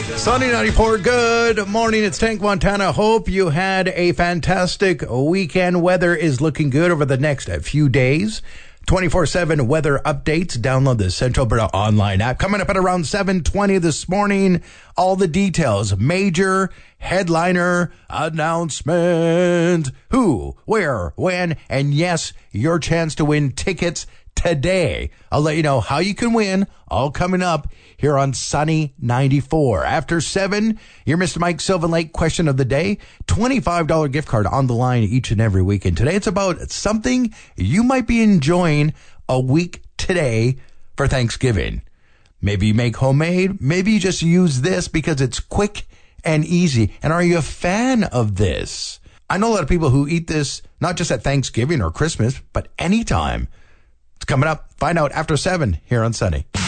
Sunny 94, good morning. It's Tank Montana. Hope you had a fantastic weekend. Weather is looking good over the next few days. 24/7 weather updates. Download the Central Alberta online app. Coming up at around 7:20 this morning. All the details. Major headliner announcement. Who, where, when, and yes, your chance to win tickets today. I'll let you know how you can win. All coming up here on Sunny 94. After 7, your Mr. Mike Sylvan Lake question of the day. $25 gift card on the line each and every week. And today it's about something you might be enjoying a week today for Thanksgiving. Maybe you make homemade. Maybe you just use this because it's quick and easy. And are you a fan of this? I know a lot of people who eat this not just at Thanksgiving or Christmas, but anytime. It's coming up. Find out after 7 here on Sunny.